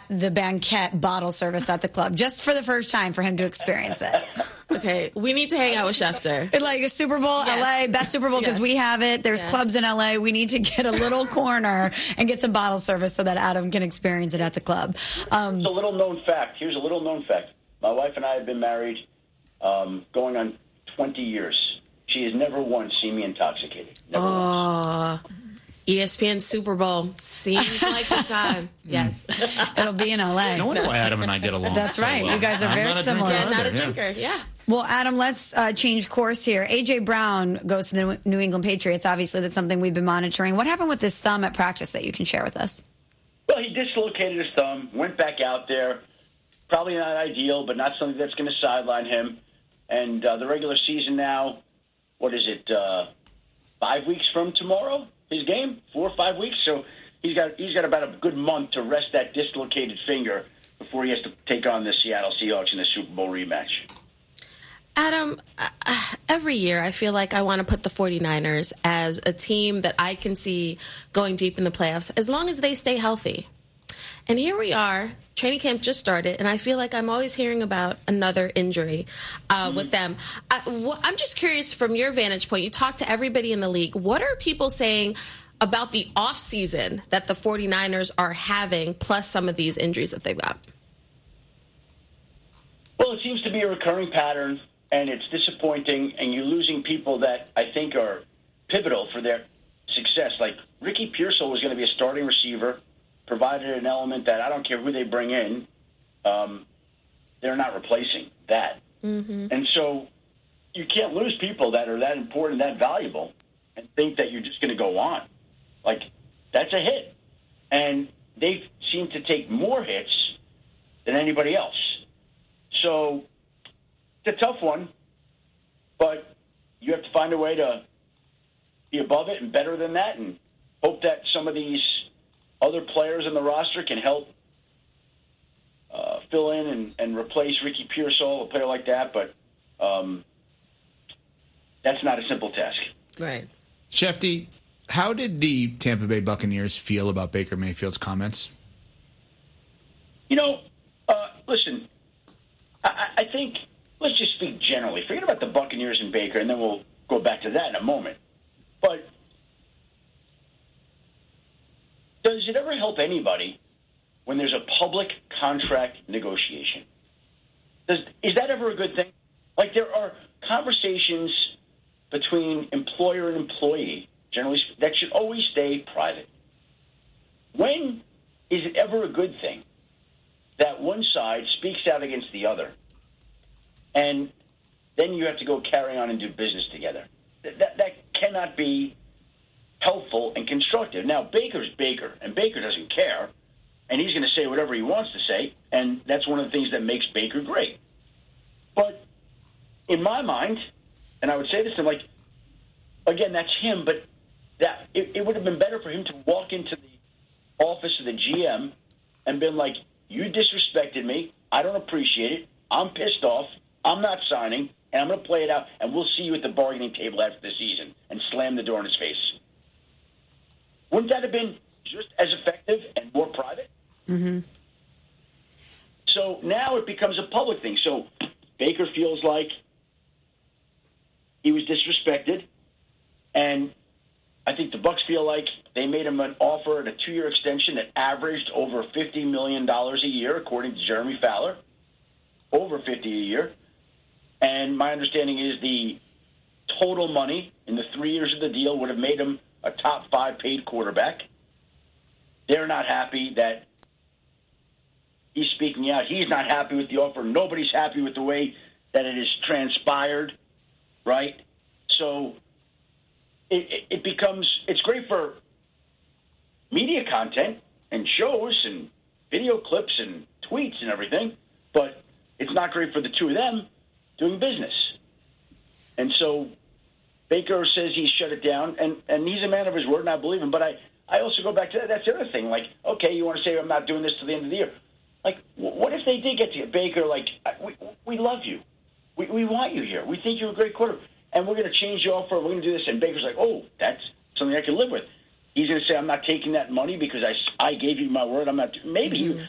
the banquet bottle service at the club, just for the first time for him to experience it. Okay, we need to hang out with Schefter. Like a Super Bowl, LA, best Super Bowl because we have it. There's clubs in LA. We need to get a little corner and get some bottle service so that Adam can experience it at the club. It's a little known fact. Here's a little known fact. My wife and I have been married going on 20 years. She has never once seen me intoxicated. Never once. ESPN Super Bowl seems like the time. Yes. It'll be in LA. No wonder why Adam and I get along. That's so right. well. You guys are I'm very not a similar. drinker Not a either, drinker, yeah. Well, Adam, let's change course here. A.J. Brown goes to the New England Patriots. Obviously, that's something we've been monitoring. What happened with his thumb at practice that you can share with us? Well, he dislocated his thumb, went back out there. Probably not ideal, but not something that's going to sideline him. And the regular season now, what is it, 5 weeks from tomorrow, his game? 4 or 5 weeks? So he's got about a good month to rest that dislocated finger before he has to take on the Seattle Seahawks in the Super Bowl rematch. Adam, every year I feel like I want to put the 49ers as a team that I can see going deep in the playoffs as long as they stay healthy. And here we are. Training camp just started, and I feel like I'm always hearing about another injury with them. I'm just curious from your vantage point. You talk to everybody in the league. What are people saying about the offseason that the 49ers are having, plus some of these injuries that they've got? Well, it seems to be a recurring pattern, and it's disappointing, and you're losing people that I think are pivotal for their success. Like Ricky Pearsall was going to be a starting receiver, provided an element that I don't care who they bring in, they're not replacing that. Mm-hmm. And so you can't lose people that are that important, that valuable, and think that you're just going to go on. Like, that's a hit. And they seem to take more hits than anybody else. So it's a tough one, but you have to find a way to be above it and better than that and hope that some of these other players in the roster can help fill in and replace Ricky Pearsall, a player like that, but that's not a simple task. Right. Shefty, how did the Tampa Bay Buccaneers feel about Baker Mayfield's comments? Listen, I think let's just speak generally. Forget about the Buccaneers and Baker, and then we'll go back to that in a moment. But does it ever help anybody when there's a public contract negotiation? Is that ever a good thing? Like, there are conversations between employer and employee, generally, that should always stay private. When is it ever a good thing that one side speaks out against the other, and then you have to go carry on and do business together? That cannot be helpful and constructive. Now, Baker's Baker, and Baker doesn't care, and he's going to say whatever he wants to say, and that's one of the things that makes Baker great. But in my mind, and I would say this to him, like, again, that's him, but that it would have been better for him to walk into the office of the GM and been like, you disrespected me, I don't appreciate it, I'm pissed off, I'm not signing, and I'm going to play it out, and we'll see you at the bargaining table after the season, and slam the door in his face. Wouldn't that have been just as effective and more private? Mm-hmm. So now it becomes a public thing. So Baker feels like he was disrespected, and I think the Bucs feel like they made him an offer at a 2-year extension that averaged over $50 million a year, according to Jeremy Fowler, over $50 a year. And my understanding is the total money in the 3 years of the deal would have made him a top 5 paid quarterback. They're not happy that he's speaking out. He's not happy with the offer. Nobody's happy with the way that it has transpired, right? So it becomes, it's great for media content and shows and video clips and tweets and everything, but it's not great for the two of them doing business. And so Baker says he shut it down, and he's a man of his word, and I believe him. But I also go back to that. That's the other thing. Like, okay, you want to say I'm not doing this till the end of the year. Like, what if they did get to Baker, like, we love you. We want you here. We think you're a great quarterback, and we're going to change the offer. We're going to do this. And Baker's like, oh, that's something I can live with. He's going to say, I'm not taking that money because I gave you my word. I'm not. Maybe